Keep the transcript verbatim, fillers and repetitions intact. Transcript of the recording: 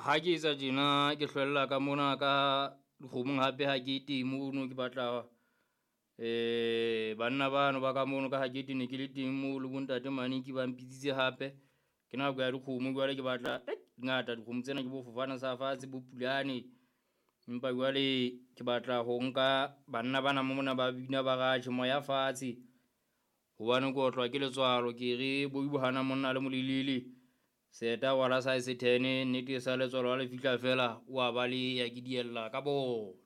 ha ke etsa tjena ke hlwella ka mona ka dikgomong hape ha ke teng mono ke batla eh banna bano ba ka mono ka ha ke teng ke le teng mo le bontate Maniki ba mpitsitse hape ke nako ya dikgomo jwale ke batla ngata dikgomo tsena ke bo fofana sa fatshe bo Pulane, empa jwale ke batla ho nka banna bana mona ba bina ba ratjhe moya fatshe hobane ko tlwa ke letswalo ke re bo Bohana monna le molelele seta wala sa se ten nnete sa letswalo le fihla fela wa ba le ya ke diella ka bo